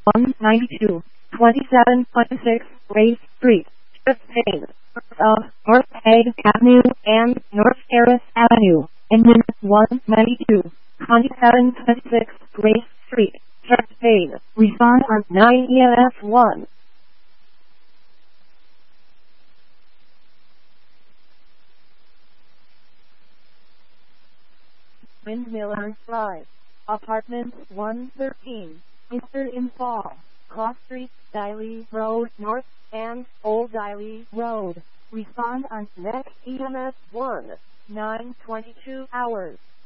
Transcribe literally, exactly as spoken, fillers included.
one ninety-two, twenty-seven twenty-six Race Street, Champaign, of North Hague Avenue and North Terrace Avenue, engine one ninety-two, twenty-seven twenty-six Race Street, Champaign. Respond on nine E M S one. Windmiller Drive, Apartment one thirteen, Mister Infall, Cross Street, Diley Road North, and Old Diley Road. Respond on next E M S one, nine twenty-two hours.